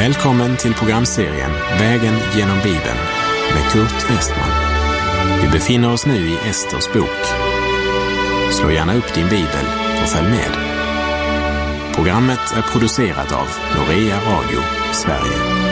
Välkommen till programserien Vägen genom Bibeln med Kurt Westman. Vi befinner oss nu i Esters bok. Slå gärna upp din bibel och följ med. Programmet är producerat av Norea Radio, Sverige.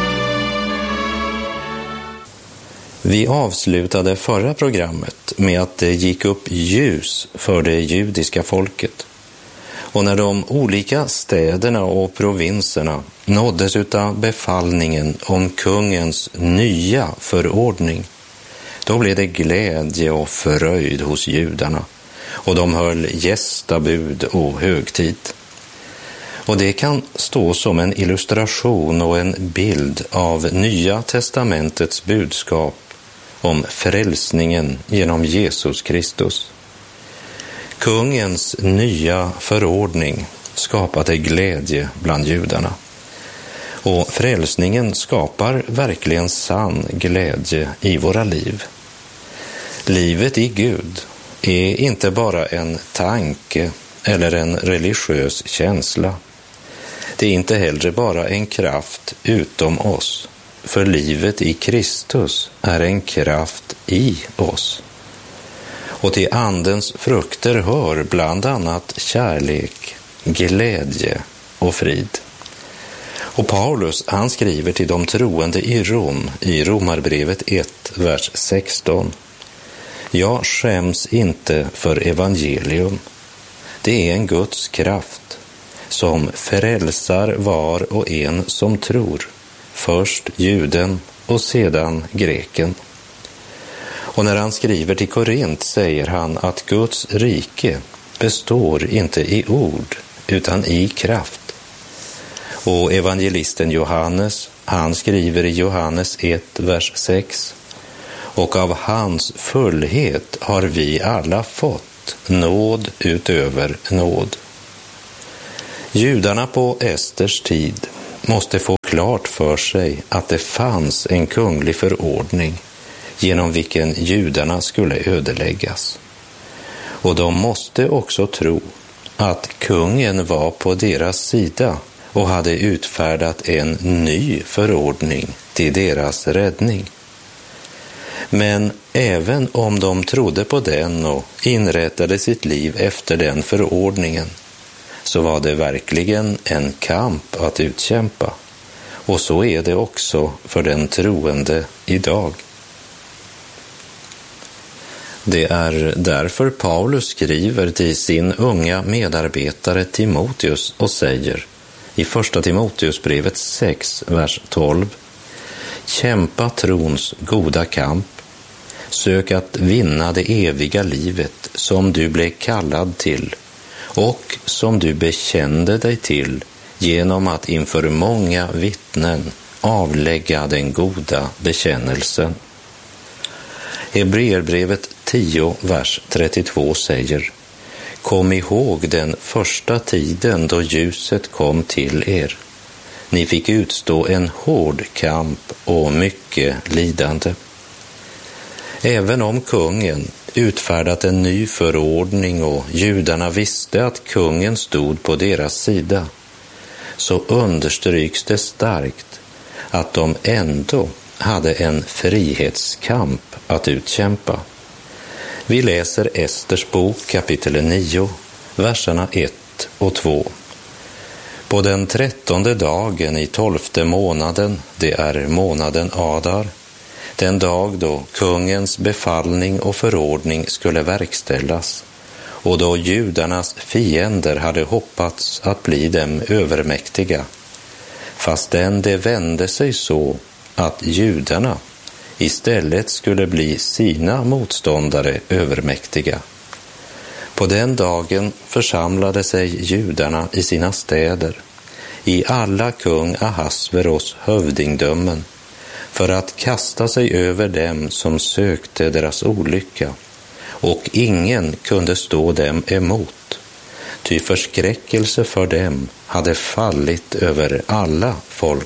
Vi avslutade förra programmet med att det gick upp ljus för det judiska folket. Och när de olika städerna och provinserna nåddes av befallningen om kungens nya förordning, då blev det glädje och fröjd hos judarna, och de höll gästabud och högtid. Och det kan stå som en illustration och en bild av Nya testamentets budskap om frälsningen genom Jesus Kristus. Kungens nya förordning skapade glädje bland judarna. Och frälsningen skapar verkligen sann glädje i våra liv. Livet i Gud är inte bara en tanke eller en religiös känsla. Det är inte heller bara en kraft utom oss, för livet i Kristus är en kraft i oss. Och till andens frukter hör bland annat kärlek, glädje och frid. Och Paulus, han skriver till de troende i Rom i Romarbrevet 1, vers 16. Jag skäms inte för evangelium. Det är en Guds kraft som frälsar var och en som tror, först juden och sedan greken. Och när han skriver till Korint säger han att Guds rike består inte i ord utan i kraft. Och evangelisten Johannes, han skriver i Johannes 1, vers 6. Och av hans fullhet har vi alla fått nåd utöver nåd. Judarna på Esters tid måste få klart för sig att det fanns en kunglig förordning genom vilken judarna skulle ödeläggas. Och de måste också tro att kungen var på deras sida och hade utfärdat en ny förordning till deras räddning. Men även om de trodde på den och inrättade sitt liv efter den förordningen, så var det verkligen en kamp att utkämpa. Och så är det också för den troende idag. Det är därför Paulus skriver till sin unga medarbetare Timoteus och säger i första Timoteusbrevet 6, vers 12: kämpa trons goda kamp, sök att vinna det eviga livet som du blev kallad till och som du bekände dig till genom att inför många vittnen avlägga den goda bekännelsen. Hebreerbrevet 10, vers 32 säger: kom ihåg den första tiden då ljuset kom till er. Ni fick utstå en hård kamp och mycket lidande. Även om kungen utfärdat en ny förordning och judarna visste att kungen stod på deras sida, så understryks det starkt att de ändå hade en frihetskamp att utkämpa. Vi läser Esters bok kapitel 9, verserna 1 och 2. På den 13:e dagen i 12:e månaden, det är månaden Adar, den dag då kungens befallning och förordning skulle verkställas, och då judarnas fiender hade hoppats att bli dem övermäktiga, fastän det vände sig så att judarna istället skulle bli sina motståndare övermäktiga. På den dagen församlade sig judarna i sina städer, i alla kung Ahasveros hövdingdömen, för att kasta sig över dem som sökte deras olycka, och ingen kunde stå dem emot, ty förskräckelse för dem hade fallit över alla folk.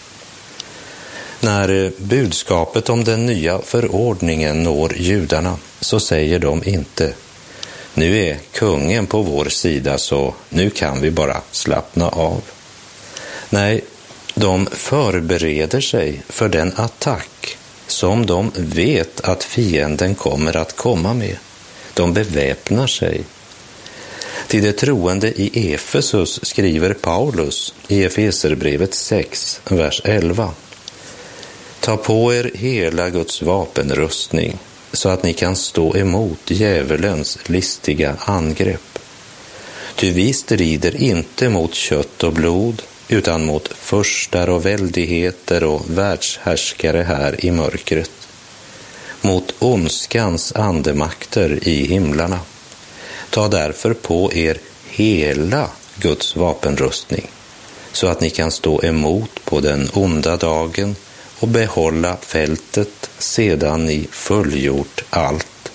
När budskapet om den nya förordningen når judarna, så säger de inte: nu är kungen på vår sida, så nu kan vi bara slappna av. Nej, De förbereder sig för den attack som de vet att fienden kommer att komma med. De beväpnar sig. Till de troende i Efesus skriver Paulus i Efeserbrevet 6, vers 11. Ta på er hela Guds vapenrustning så att ni kan stå emot djävulens listiga angrepp. Ty vi strider inte mot kött och blod utan mot furstar och väldigheter och världshärskare här i mörkret, mot ondskans andemakter i himlarna. Ta därför på er hela Guds vapenrustning så att ni kan stå emot på den onda dagen och behålla fältet sedan ni fullgjort allt.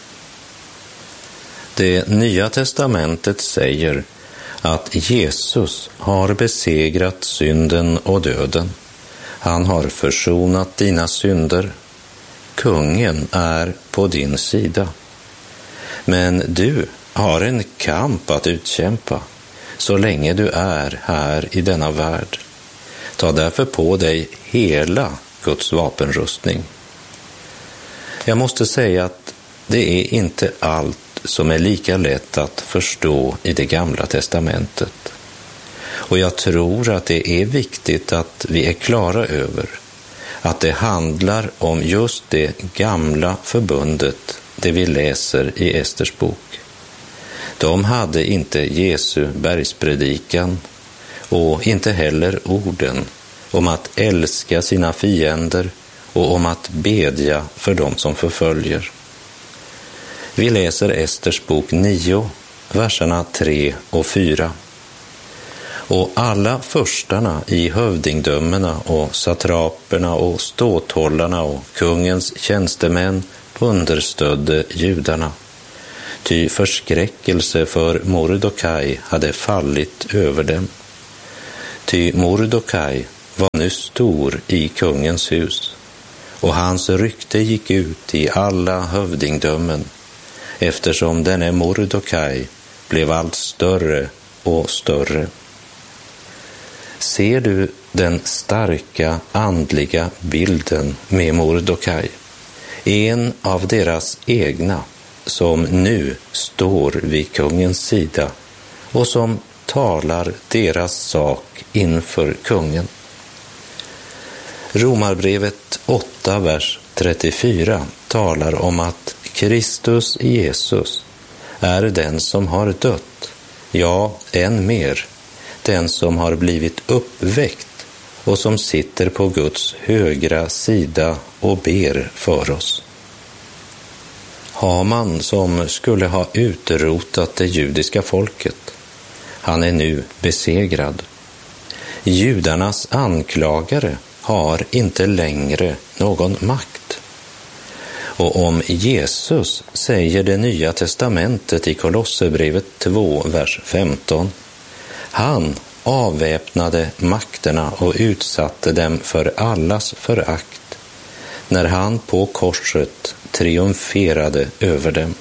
Det Nya testamentet säger att Jesus har besegrat synden och döden. Han har försonat dina synder. Kungen är på din sida. Men du har en kamp att utkämpa så länge du är här i denna värld. Ta därför på dig hela Guds vapenrustning. Jag måste säga att det är inte allt som är lika lätt att förstå i det gamla testamentet. Och jag tror att det är viktigt att vi är klara över att det handlar om just det gamla förbundet, det vi läser i Esters bok. De hade inte Jesu bergspredikan och inte heller orden om att älska sina fiender och om att bedja för dem som förföljer. Vi läser Esters bok 9, verserna 3 och 4. Och alla förstarna i hövdingdömena och satraperna och ståthållarna och kungens tjänstemän understödde judarna. Ty förskräckelse för Mordokaj hade fallit över dem. Ty Mordokaj var nu stor i kungens hus, och hans rykte gick ut i alla hövdingdömen, eftersom denne Mordokaj blev allt större och större. Ser du den starka andliga bilden med Mordokaj, en av deras egna som nu står vid kungens sida och som talar deras sak inför kungen? Romarbrevet 8, vers 34 talar om att Kristus Jesus är den som har dött, ja, än mer, den som har blivit uppväckt och som sitter på Guds högra sida och ber för oss. Haman, som skulle ha utrotat det judiska folket, han är nu besegrad. Judarnas anklagare har inte längre någon makt. Och om Jesus säger det Nya testamentet i Kolosserbrevet 2, vers 15. Han avväpnade makterna och utsatte dem för allas förakt när han på korset triumferade över dem.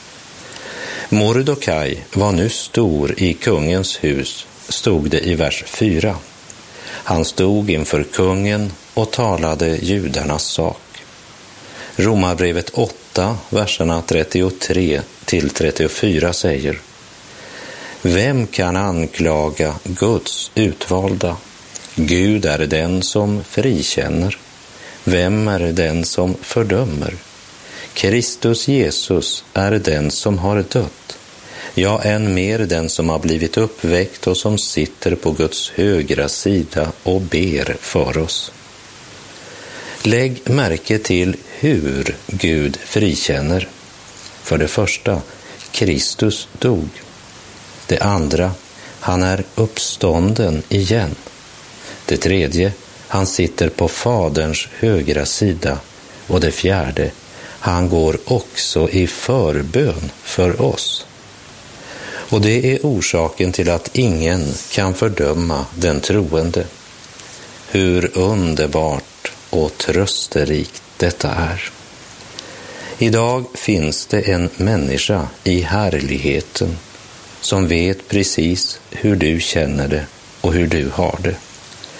Mordokaj var nu stor i kungens hus, stod det i vers 4. Han stod inför kungen och talade judarnas sak. Romarbrevet 8, verserna 33 till 34 säger: Vem kan anklaga Guds utvalda? Gud är den som frikänner. Vem är den som fördömer? Kristus Jesus är den som har dött, ja, än mer den som har blivit uppväckt och som sitter på Guds högra sida och ber för oss. Lägg märke till hur Gud frikänner. För det första, Kristus dog. Det andra, han är uppstånden igen. Det tredje, han sitter på Faderns högra sida. Och det fjärde, han går också i förbön för oss. Och det är orsaken till att ingen kan fördöma den troende. Hur underbart och trösterikt detta är. Idag finns det en människa i härligheten som vet precis hur du känner det och hur du har det.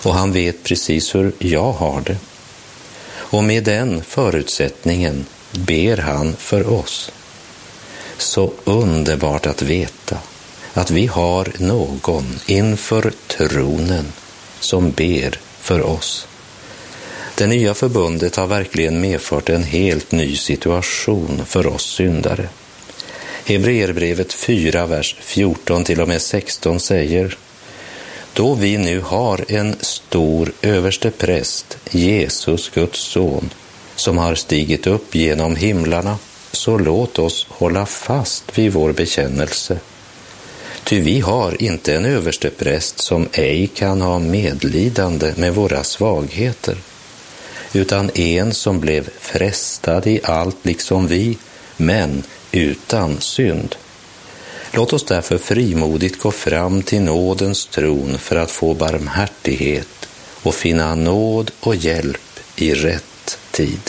Och han vet precis hur jag har det. Och med den förutsättningen ber han för oss. Så underbart att veta att vi har någon inför tronen som ber för oss. Det nya förbundet har verkligen medfört en helt ny situation för oss syndare. Hebreerbrevet 4, vers 14 till och med 16 säger: då vi nu har en stor överstepräst, Jesus, Guds son, som har stigit upp genom himlarna, så låt oss hålla fast vid vår bekännelse. Ty vi har inte en överstepräst som ej kan ha medlidande med våra svagheter, utan en som blev frestad i allt liksom vi, men utan synd. Låt oss därför frimodigt gå fram till nådens tron för att få barmhärtighet och finna nåd och hjälp i rätt tid.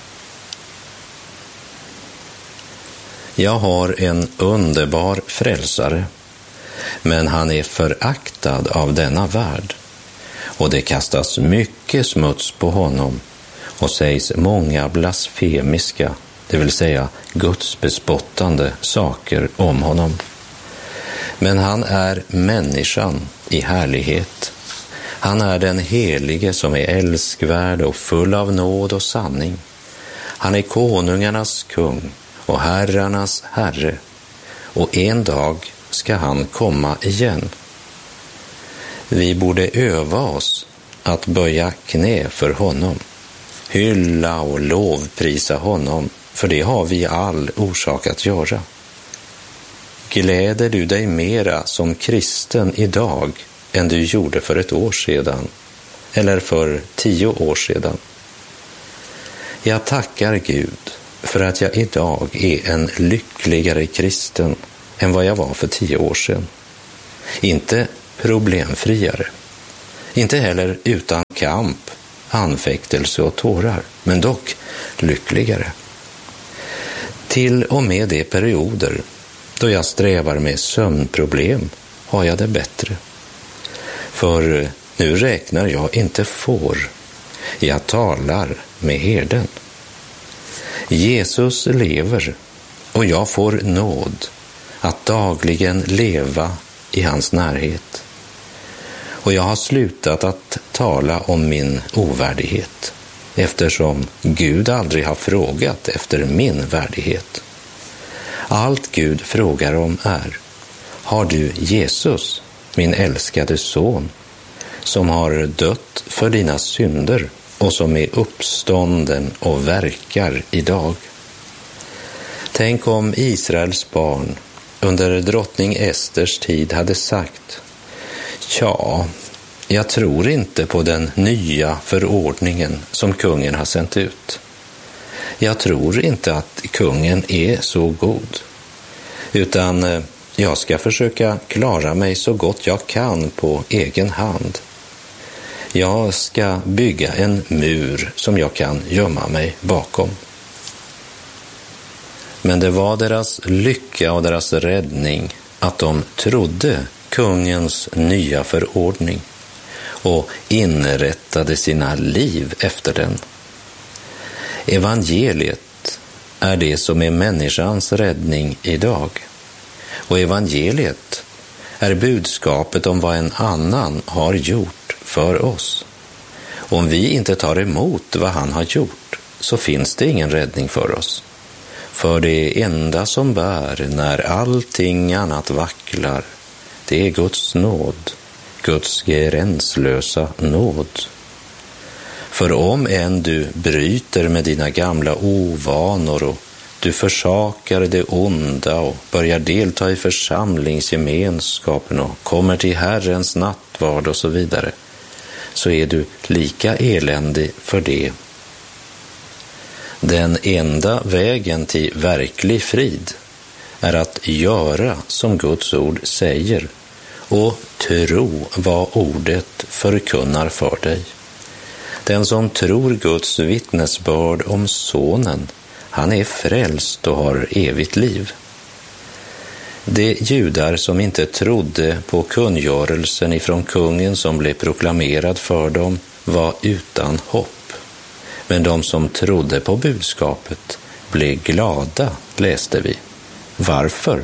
Jag har en underbar frälsare, men han är föraktad av denna värld, och det kastas mycket smuts på honom och sägs många blasfemiska, det vill säga gudsbespottande saker om honom. Men han är människan i härlighet. Han är den helige som är älskvärd och full av nåd och sanning. Han är konungarnas kung och herrarnas herre, och en dag ska han komma igen. Vi borde öva oss att böja knä för honom, hylla och lovprisa honom, för det har vi all orsak att göra. Gläder du dig mera som kristen idag än du gjorde för ett år sedan eller för 10 år sedan? Jag tackar Gud för att jag idag är en lyckligare kristen än vad jag var för 10 år sedan. Inte problemfriare, inte heller utan kamp, anfäktelse och tårar, men dock lyckligare. Till och med de perioder då jag strävar med sömnproblem har jag det bättre. För nu räknar jag inte får, jag talar med herden. Jesus lever och jag får nåd att dagligen leva i hans närhet. Och jag har slutat att tala om min ovärdighet, eftersom Gud aldrig har frågat efter min värdighet. Allt Gud frågar om är: har du Jesus, min älskade son, som har dött för dina synder och som är uppstånden och verkar idag? Tänk om Israels barn under drottning Esters tid hade sagt: ja, jag tror inte på den nya förordningen som kungen har sänt ut. Jag tror inte att kungen är så god, utan jag ska försöka klara mig så gott jag kan på egen hand. Jag ska bygga en mur som jag kan gömma mig bakom. Men det var deras lycka och deras räddning att de trodde kungens nya förordning och inrättade sina liv efter den. Evangeliet är det som är människans räddning idag. Och evangeliet är budskapet om vad en annan har gjort för oss. Om vi inte tar emot vad han har gjort, så finns det ingen räddning för oss. För det enda som bär när allting annat vacklar, det är Guds nåd, Guds gränslösa nåd. För om än du bryter med dina gamla ovanor och du försakar det onda och börjar delta i församlingsgemenskapen och kommer till Herrens nattvard och så vidare, så är du lika eländig för det. Den enda vägen till verklig frid är att göra som Guds ord säger och tro vad ordet förkunnar för dig. Den som tror Guds vittnesbörd om sonen, han är frälst och har evigt liv. De judar som inte trodde på kungörelsen ifrån kungen som blev proklamerad för dem var utan hopp. Men de som trodde på budskapet blev glada, läste vi. Varför?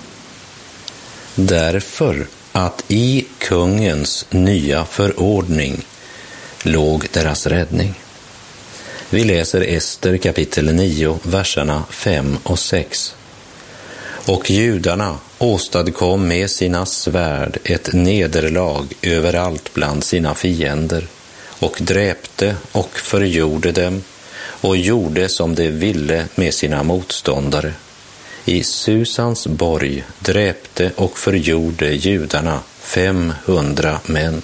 Därför att i kungens nya förordning låg deras räddning. Vi läser Ester kapitel 9, verserna 5 och 6. Och judarna åstadkom med sina svärd ett nederlag överallt bland sina fiender och dräpte och förgjorde dem och gjorde som de ville med sina motståndare. I Susans borg dräpte och förgjorde judarna 500 män.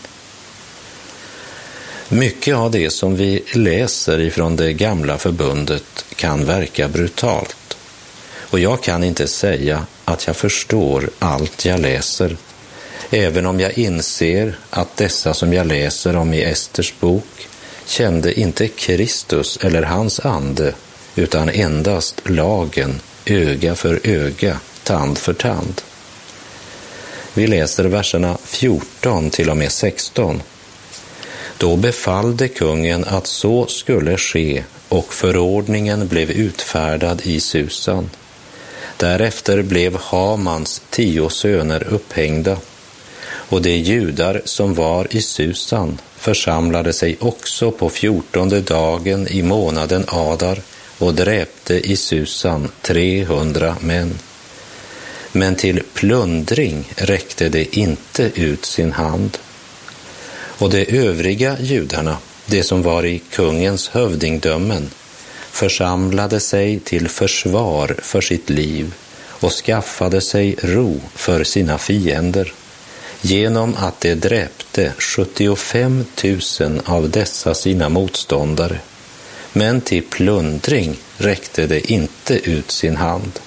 Mycket av det som vi läser ifrån det gamla förbundet kan verka brutalt. Och jag kan inte säga att jag förstår allt jag läser, även om jag inser att dessa som jag läser om i Esters bok kände inte Kristus eller hans ande, utan endast lagen, öga för öga, tand för tand. Vi läser verserna 14 till och med 16. Då befallde kungen att så skulle ske, och förordningen blev utfärdad i Susan. Därefter blev Hamans 10 söner upphängda, och de judar som var i Susan församlade sig också på 14:e dagen i månaden Adar och dräpte i Susan 300 män. Men till plundring räckte det inte ut sin hand. Och de övriga judarna, de som var i kungens hövdingdömen, församlade sig till försvar för sitt liv och skaffade sig ro för sina fiender, genom att de dräpte 75 000 av dessa sina motståndare, men till plundring räckte det inte ut sin hand.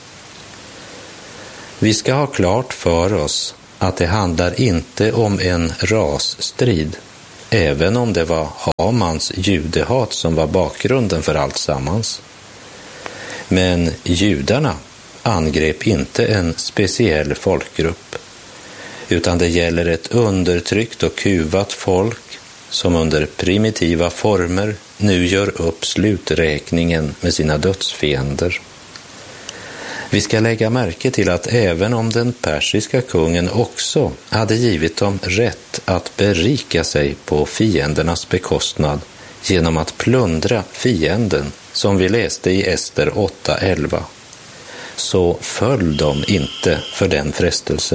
Vi ska ha klart för oss att det handlar inte om en rasstrid, även om det var Hamans judehat som var bakgrunden för allt sammans. Men judarna angrep inte en speciell folkgrupp, utan det gäller ett undertryckt och kuvat folk som under primitiva former nu gör upp sluträkningen med sina dödsfiender. Vi ska lägga märke till att även om den persiska kungen också hade givit dem rätt att berika sig på fiendernas bekostnad genom att plundra fienden, som vi läste i Ester 8:11, så föll de inte för den frestelsen.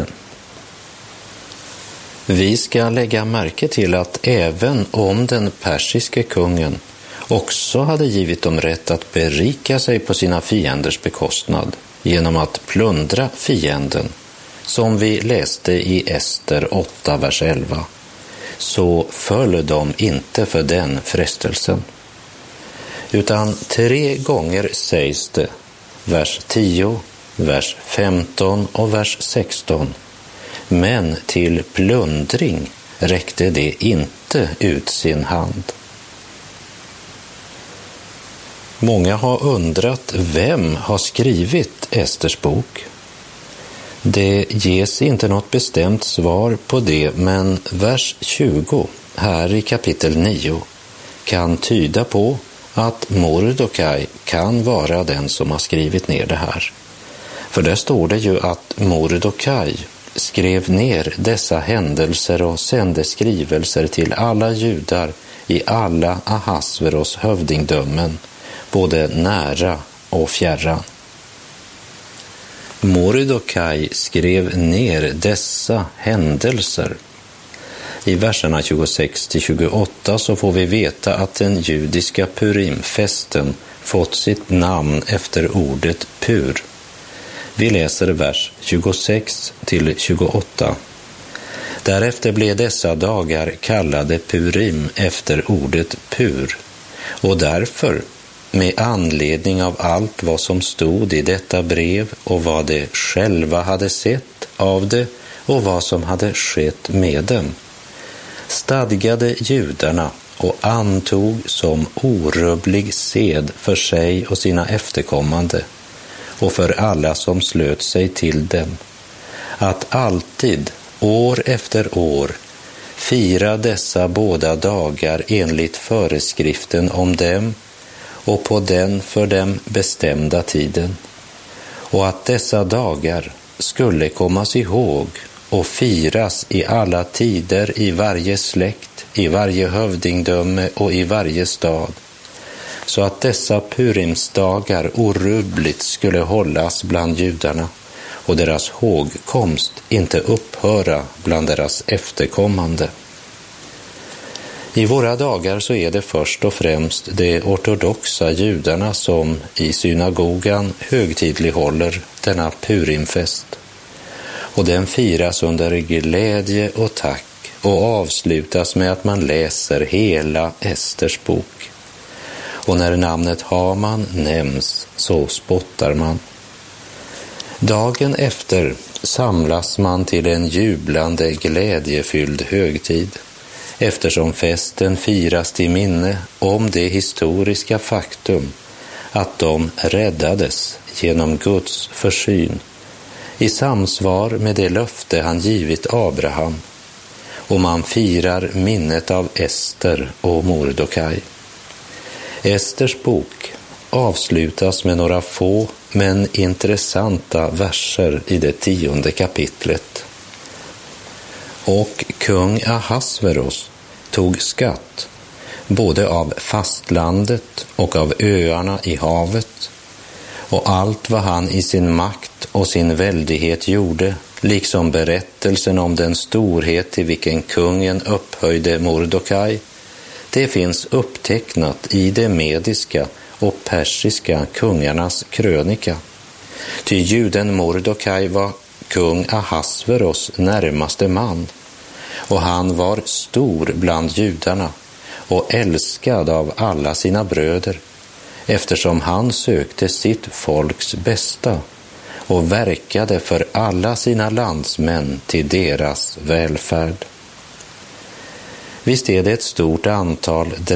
Vi ska lägga märke till att även om den persiske kungen också hade givit dem rätt att berika sig på sina fienders bekostnad genom att plundra fienden, som vi läste i Ester 8, vers 11, så föll de inte för den frestelsen. Utan 3 gånger sägs det, vers 10, vers 15 och vers 16, men till plundring räckte det inte ut sin hand. Många har undrat vem har skrivit Esters bok. Det ges inte något bestämt svar på det, men vers 20 här i kapitel 9 kan tyda på att Mordokaj kan vara den som har skrivit ner det här. För där står det ju att Mordokaj skrev ner dessa händelser och sände skrivelser till alla judar i alla Ahasveros hövdingdömen, både nära och fjärran. Mordokaj skrev ner dessa händelser. I verserna 26-28 så får vi veta att den judiska Purimfesten fått sitt namn efter ordet pur. Vi läser vers 26-28. Därefter blev dessa dagar kallade Purim efter ordet pur, och därför, med anledning av allt vad som stod i detta brev och vad de själva hade sett av det och vad som hade skett med dem, stadgade judarna och antog som orubblig sed för sig och sina efterkommande och för alla som slöt sig till dem, att alltid, år efter år, fira dessa båda dagar enligt föreskriften om dem och på den för dem bestämda tiden, och att dessa dagar skulle kommas ihåg och firas i alla tider, i varje släkt, i varje hövdingdöme och i varje stad, så att dessa Purimsdagar orubbligt skulle hållas bland judarna och deras hågkomst inte upphöra bland deras efterkommande. I våra dagar så är det först och främst de ortodoxa judarna som i synagogan högtidlighåller denna Purimfest. Och den firas under glädje och tack och avslutas med att man läser hela Esters bok. Och när namnet Haman nämns så spottar man. Dagen efter samlas man till en jublande, glädjefylld högtid, eftersom festen firas till minne om det historiska faktum att de räddades genom Guds försyn i samsvar med det löfte han givit Abraham, och man firar minnet av Ester och Mordokaj. Esters bok avslutas med några få men intressanta verser i det 10:e kapitlet. Och kung Ahasveros tog skatt både av fastlandet och av öarna i havet, och allt vad han i sin makt och sin väldighet gjorde, liksom berättelsen om den storhet till vilken kungen upphöjde Mordokaj, det finns upptecknat i det mediska och persiska kungarnas krönika. Ty juden Mordokaj var kung Ahasveros närmaste man, och han var stor bland judarna och älskad av alla sina bröder, eftersom han sökte sitt folks bästa och verkade för alla sina landsmän till deras välfärd. Visst är det ett stort antal